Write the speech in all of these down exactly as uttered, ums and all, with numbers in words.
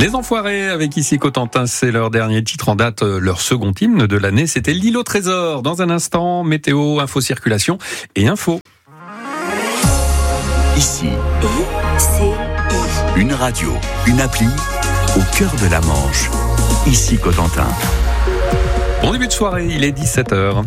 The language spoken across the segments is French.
Les Enfoirés avec ici Cotentin, c'est leur dernier titre en date, leur second hymne de l'année, c'était l'île au trésor. Dans un instant, météo, info circulation et info. Ici, une radio, une appli, au cœur de la Manche. Ici Cotentin. Bon début de soirée, il est dix-sept heures.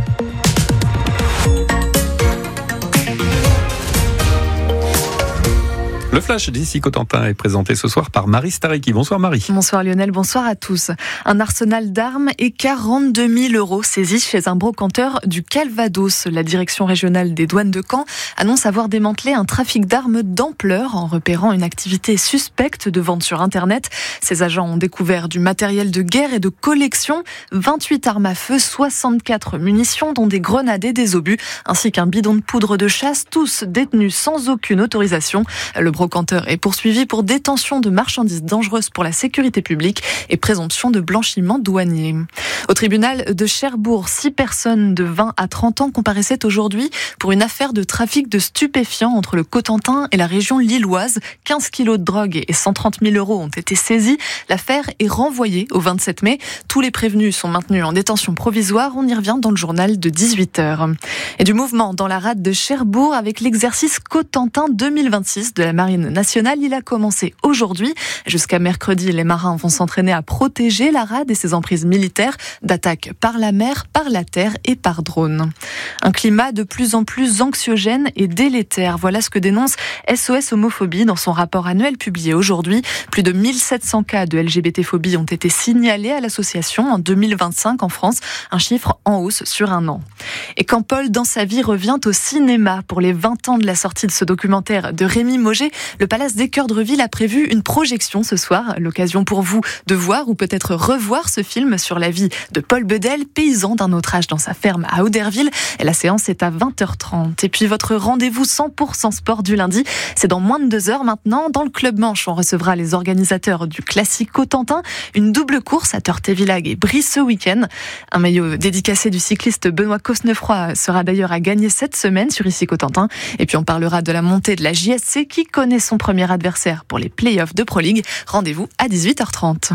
Le flash d'ici Cotentin est présenté ce soir par Marie Stareki. Bonsoir Marie. Bonsoir Lionel, bonsoir à tous. Un arsenal d'armes et quarante-deux mille euros saisis chez un brocanteur du Calvados. La direction régionale des douanes de Caen annonce avoir démantelé un trafic d'armes d'ampleur en repérant une activité suspecte de vente sur Internet. Ces agents ont découvert du matériel de guerre et de collection, vingt-huit armes à feu, soixante-quatre munitions dont des grenades et des obus, ainsi qu'un bidon de poudre de chasse, tous détenus sans aucune autorisation. Le brocanteur est poursuivi pour détention de marchandises dangereuses pour la sécurité publique et présomption de blanchiment douanier. Au tribunal de Cherbourg, six personnes de vingt à trente ans comparaissaient aujourd'hui pour une affaire de trafic de stupéfiants entre le Cotentin et la région lilloise. quinze kilos de drogue et cent trente mille euros ont été saisis. L'affaire est renvoyée au vingt-sept mai. Tous les prévenus sont maintenus en détention provisoire. On y revient dans le journal de dix-huit heures. Et du mouvement dans la rade de Cherbourg avec l'exercice Cotentin deux mille vingt-six de la Marine nationale. Il a commencé aujourd'hui. Jusqu'à mercredi, les marins vont s'entraîner à protéger la rade et ses emprises militaires d'attaques par la mer, par la terre et par drone. Un climat de plus en plus anxiogène et délétère. Voilà ce que dénonce S O S Homophobie dans son rapport annuel publié aujourd'hui. Plus de mille sept cents cas de L G B T-phobie ont été signalés à l'association en deux mille vingt-cinq en France, un chiffre en hausse sur un an. Et quand Paul dans sa vie revient au cinéma pour les vingt ans de la sortie de ce documentaire de Rémi Mauger, le Palace des Cœurs de Reville a prévu une projection ce soir. L'occasion pour vous de voir ou peut-être revoir ce film sur la vie de Paul Bedel, paysan d'un autre âge dans sa ferme à Auderville. Et la séance est à vingt heures trente. Et puis votre rendez-vous cent pour cent sport du lundi, c'est dans moins de deux heures maintenant. Dans le Club Manche, on recevra les organisateurs du Classique Cotentin. Une double course à Tortévillag et Brie ce week-end. Un maillot dédicacé du cycliste Benoît Cosnefroy sera d'ailleurs à gagner cette semaine sur Ici Cotentin. Et puis on parlera de la montée de la J S C qui connaît son premier adversaire pour les play-offs de Pro League. Rendez-vous à dix-huit heures trente.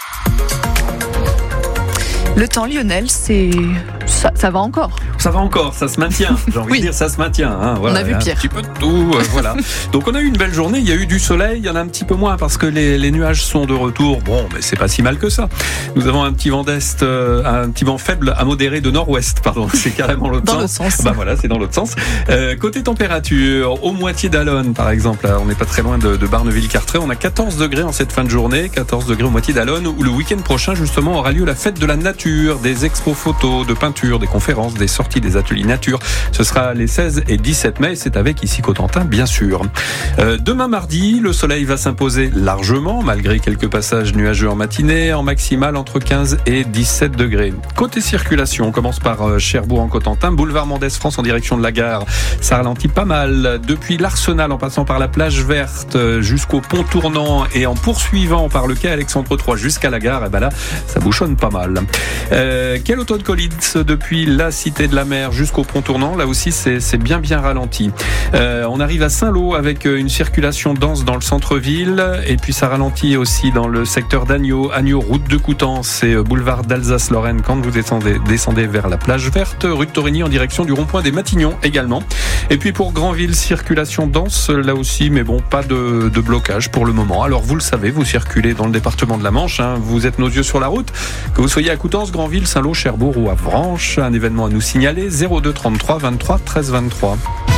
Le temps, Lionel, c'est... Ça, ça va encore. Ça va encore, ça se maintient. J'ai envie oui. de dire, ça se maintient. Hein, voilà, on a vu pire. Un petit peu de tout, euh, voilà. Donc on a eu une belle journée, il y a eu du soleil, il y en a un petit peu moins parce que les, les nuages sont de retour. Bon, mais c'est pas si mal que ça. Nous avons un petit vent d'est, euh, un petit vent faible à modéré de nord-ouest, pardon. C'est carrément l'autre dans sens. Dans le sens. Bah voilà, c'est dans l'autre sens. Euh, côté température, au moitié d'Allonne, par exemple, là, on n'est pas très loin de, de Barneville-Carteret. On a quatorze degrés en cette fin de journée, quatorze degrés au moitié d'Allonne, où le week-end prochain, justement, aura lieu la fête de la nature, des expos photos, de peinture, des conférences, des sorties, des ateliers nature. Ce sera les seize et dix-sept mai, c'est avec ici Cotentin, bien sûr. Euh, demain mardi, le soleil va s'imposer largement, malgré quelques passages nuageux en matinée, en maximale entre quinze et dix-sept degrés. Côté circulation, on commence par Cherbourg en Cotentin, boulevard Mendès France en direction de la gare. Ça ralentit pas mal. Depuis l'Arsenal, en passant par la plage verte jusqu'au pont tournant et en poursuivant par le quai Alexandre trois jusqu'à la gare, et ben là, ça bouchonne pas mal. Euh, quel auto de Colits depuis la Cité de la Mer jusqu'au pont tournant, là aussi c'est, c'est bien bien ralenti. Euh, on arrive à Saint-Lô avec une circulation dense dans le centre-ville et puis ça ralentit aussi dans le secteur d'Agneau, Agneau route de Coutances et boulevard d'Alsace-Lorraine quand vous descendez, descendez vers la plage verte, rue de Torigny en direction du rond-point des Matignons également. Et puis pour Granville, circulation dense là aussi, mais bon, pas de, de blocage pour le moment. Alors vous le savez, vous circulez dans le département de la Manche, hein, vous êtes nos yeux sur la route, que vous soyez à Coutances, Granville, Saint-Lô, Cherbourg ou Avranches, un événement à nous signaler, zéro deux trente-trois vingt-trois treize vingt-trois.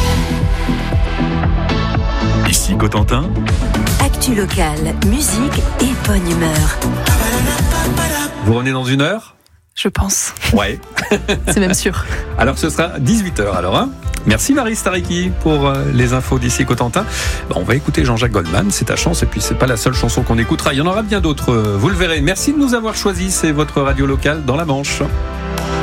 Ici Cotentin. Actu locale, musique et bonne humeur. Vous revenez dans une heure ? Je pense. Ouais. C'est même sûr. Alors ce sera dix-huit heures alors, hein. Merci Marie Stareki pour euh, les infos d'ici Cotentin. Bah, on va écouter Jean-Jacques Goldman, c'est ta chance, et puis c'est pas la seule chanson qu'on écoutera, il y en aura bien d'autres, euh, vous le verrez. Merci de nous avoir choisis, c'est votre radio locale dans la Manche.